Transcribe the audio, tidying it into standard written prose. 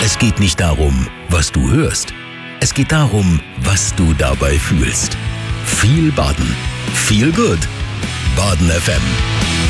Es geht nicht darum, was du hörst. Es geht darum, was du dabei fühlst. Viel Baden. Viel Good. Baden FM.